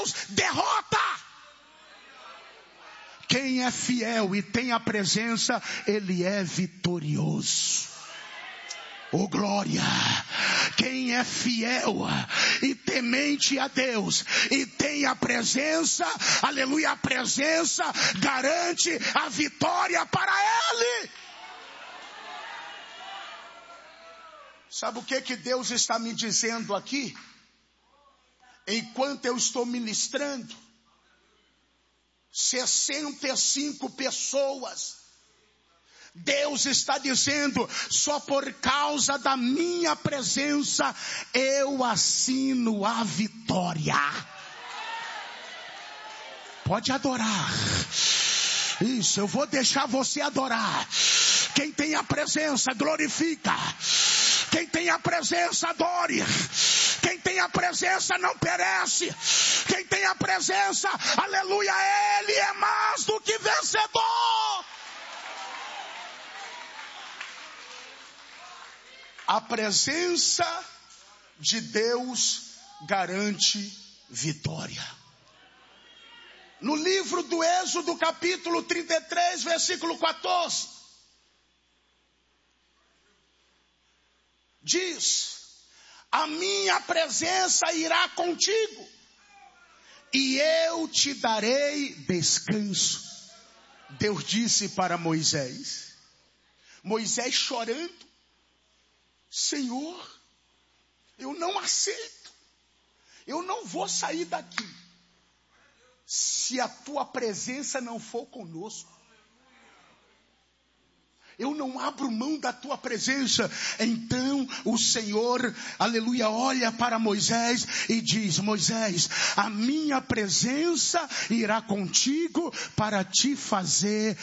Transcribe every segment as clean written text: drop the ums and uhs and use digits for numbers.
derrota. Quem é fiel e tem a presença, ele é vitorioso. Oh glória! Quem é fiel e temente a Deus e tem a presença, aleluia, a presença garante a vitória para ele. Sabe o que Deus está me dizendo aqui? Enquanto eu estou ministrando, 65 pessoas, Deus está dizendo, só por causa da minha presença, eu assino a vitória. Pode adorar. Isso, eu vou deixar você adorar. Quem tem a presença, glorifica. Quem tem a presença, adore. Quem tem a presença não perece. Quem tem a presença, aleluia, ele é mais do que vencedor. A presença de Deus garante vitória. No livro do Êxodo, capítulo 33, versículo 14, diz: a minha presença irá contigo, e eu te darei descanso. Deus disse para Moisés, Moisés chorando, Senhor, eu não aceito, eu não vou sair daqui, se a tua presença não for conosco. Eu não abro mão da tua presença. Então o Senhor, aleluia, olha para Moisés e diz: Moisés, a minha presença irá contigo para te fazer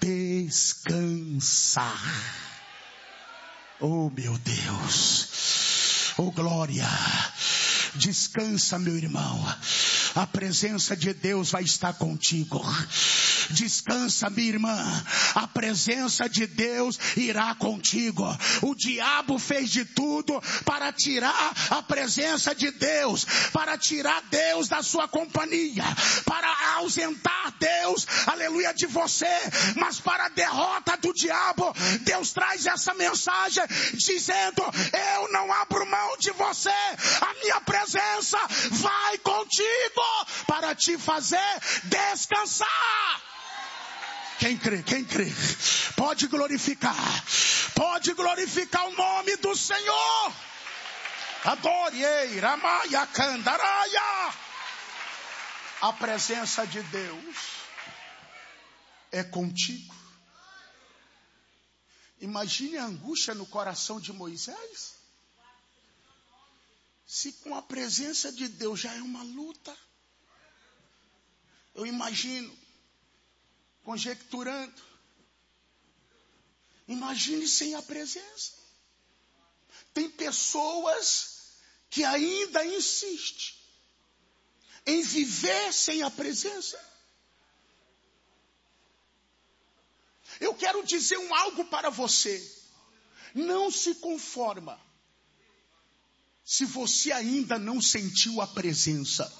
descansar. Oh meu Deus, oh glória, descansa meu irmão, a presença de Deus vai estar contigo. Descansa, minha irmã, a presença de Deus irá contigo. O diabo fez de tudo para tirar a presença de Deus, para tirar Deus da sua companhia, para ausentar Deus, aleluia, de você. Mas para a derrota do diabo, Deus traz essa mensagem dizendo: eu não abro mão de você, a minha presença vai contigo para te fazer descansar. Quem crê, pode glorificar o nome do Senhor. Adore, ei, Ramaya Candaraia. A presença de Deus é contigo. Imagine a angústia no coração de Moisés. Se com a presença de Deus já é uma luta, eu imagino, conjecturando, imagine sem a presença. Tem pessoas que ainda insistem em viver sem a presença. Eu quero dizer algo para você: não se conforma se você ainda não sentiu a presença.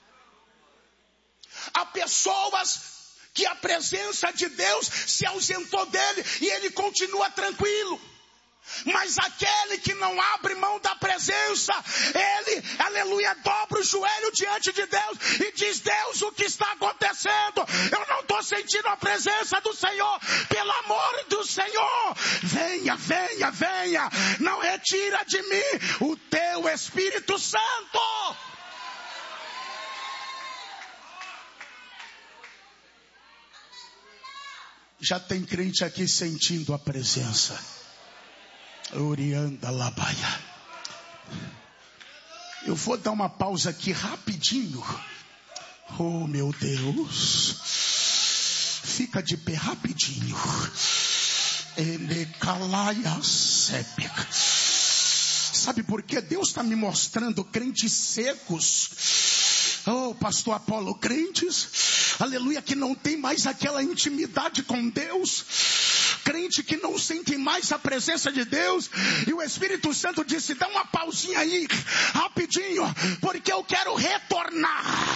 Há pessoas que a presença de Deus se ausentou dele e ele continua tranquilo. Mas aquele que não abre mão da presença, ele, aleluia, dobra o joelho diante de Deus e diz: Deus, o que está acontecendo? Eu não estou sentindo a presença do Senhor. Pelo amor do Senhor, venha, venha, venha. Não retira de mim o teu Espírito Santo. Já tem crente aqui sentindo a presença. Orianda Labaia. Eu vou dar uma pausa aqui rapidinho. Oh meu Deus. Fica de pé rapidinho. Sabe por que Deus está me mostrando crentes secos? Oh, pastor Apolo, crentes, aleluia, que não tem mais aquela intimidade com Deus. Crente que não sente mais a presença de Deus. E o Espírito Santo disse: dá uma pausinha aí, rapidinho, porque eu quero retornar